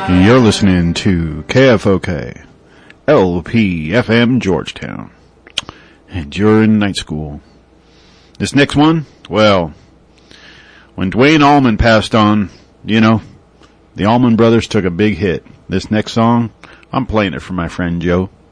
You're listening to KFOK, LPFM Georgetown, and you're in night school. This next one, well, when Duane Allman passed on, you know, the Allman Brothers took a big hit. This next song, I'm playing it for my friend Joe.